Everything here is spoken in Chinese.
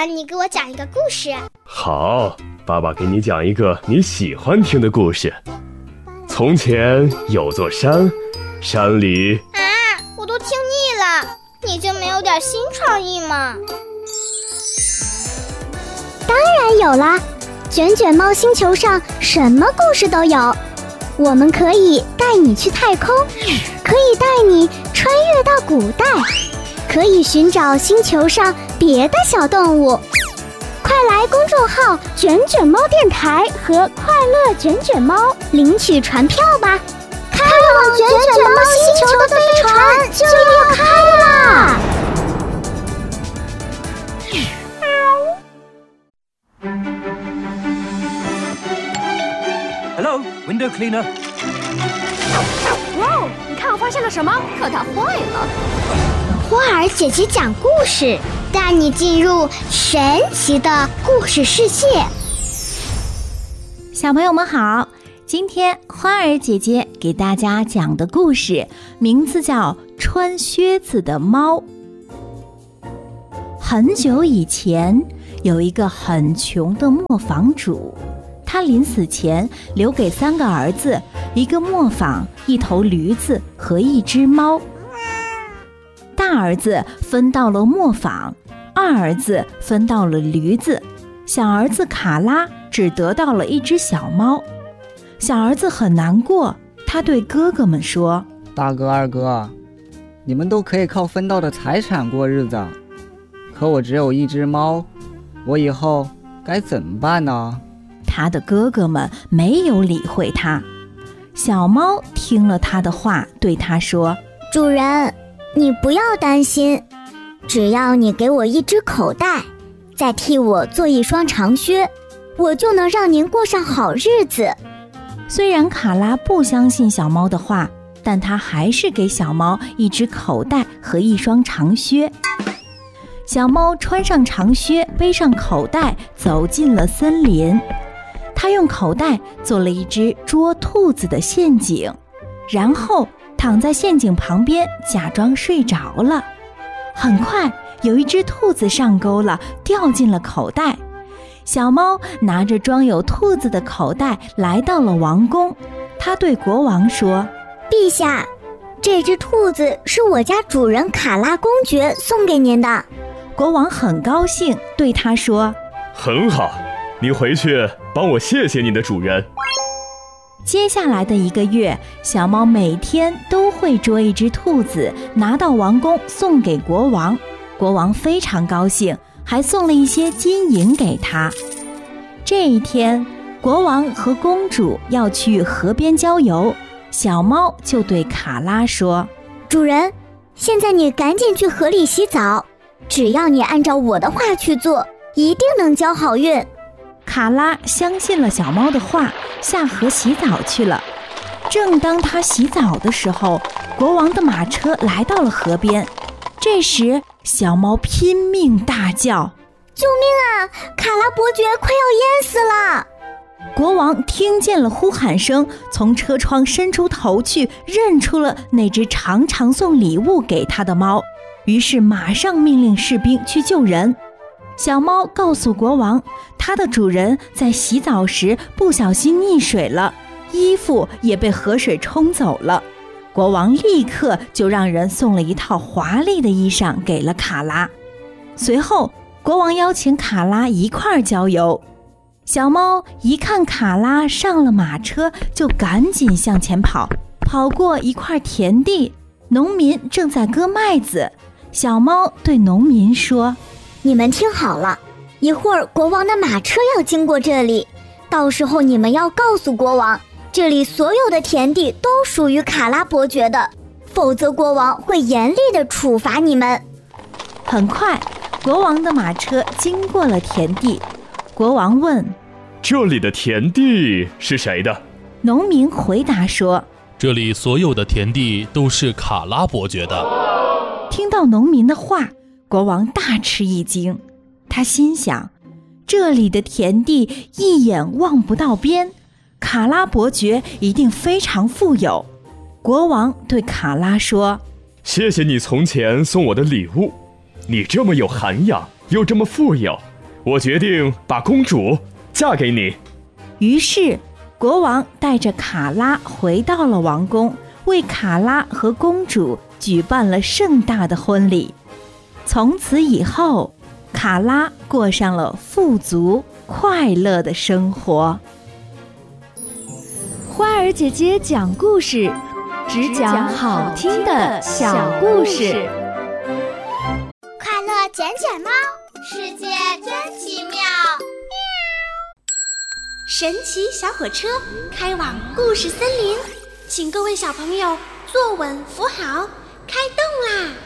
然你给我讲一个故事。 好，爸爸给你讲一个你喜欢听的故事。从前有座山，山里…… 我都听腻了，你就没有点新创意吗？ 当然有啦，卷卷猫星球上什么故事都有。我们可以带你去太空，可以带你穿越到古代，可以寻找星球上别的小动物。快来公众号卷卷猫电台和快乐卷卷猫领取船票吧，开往卷卷猫星球的飞船就要开啦 ！Hello, window cleaner. 哇，你看我发现了什么？可它坏了。 花儿姐姐讲故事，带你进入神奇的故事世界。 小朋友们好，今天花儿姐姐给大家讲的故事名字叫《穿靴子的猫》。很久以前，有一个很穷的磨坊主，他临死前留给3个儿子一个磨坊、一头驴子和一只猫。大儿子分到了磨坊，二儿子分到了驴子，小儿子卡拉只得到了一只小猫。小儿子很难过，他对哥哥们说： 大哥二哥，你们都可以靠分到的财产过日子，可我只有一只猫，我以后该怎么办呢？ 他的哥哥们没有理会他。小猫听了他的话，对他说： 主人，你不要担心，只要你给我一只口袋，再替我做一双长靴，我就能让您过上好日子。 虽然卡拉不相信小猫的话，但他还是给小猫一只口袋和一双长靴。小猫穿上长靴，背上口袋，走进了森林。他用口袋做了一只捉兔子的陷阱，然后躺在陷阱旁边假装睡着了。很快有一只兔子上钩了，掉进了口袋。小猫拿着装有兔子的口袋来到了王宫，他对国王说： 陛下，这只兔子是我家主人卡拉公爵送给您的。 国王很高兴，对他说： 很好，你回去帮我谢谢你的主人。 接下来的1个月，小猫每天都会捉一只兔子，拿到王宫送给国王。国王非常高兴，还送了一些金银给他。这一天，国王和公主要去河边郊游，小猫就对卡拉说： 主人，现在你赶紧去河里洗澡，只要你按照我的话去做，一定能交好运。 卡拉相信了小猫的话，下河洗澡去了。正当他洗澡的时候，国王的马车来到了河边。这时，小猫拼命大叫： 救命啊！卡拉伯爵快要淹死了！ 国王听见了呼喊声，从车窗伸出头去，认出了那只常常送礼物给他的猫，于是马上命令士兵去救人。小猫告诉国王，它的主人在洗澡时不小心溺水了，衣服也被河水冲走了。国王立刻就让人送了一套华丽的衣裳给了卡拉。随后，国王邀请卡拉一块儿郊游。小猫一看卡拉上了马车，就赶紧向前跑，跑过一块田地，农民正在割麦子。小猫对农民说： 你们听好了，一会儿国王的马车要经过这里，到时候你们要告诉国王，这里所有的田地都属于卡拉伯爵的，否则国王会严厉地处罚你们。 很快，国王的马车经过了田地。国王问： 这里的田地是谁的？ 农民回答说： 这里所有的田地都是卡拉伯爵的。 听到农民的话，国王大吃一惊，他心想，这里的田地一眼望不到边，卡拉伯爵一定非常富有。国王对卡拉说： 谢谢你从前送我的礼物，你这么有涵养，又这么富有， 我决定把公主嫁给你。 于是，国王带着卡拉回到了王宫，为卡拉和公主举办了盛大的婚礼。从此以后，卡拉过上了富足快乐的生活。 花儿姐姐讲故事，只讲好听的小故事。 快乐捡捡猫，世界真奇妙。 神奇小火车开往故事森林，请各位小朋友坐稳扶好，开动啦！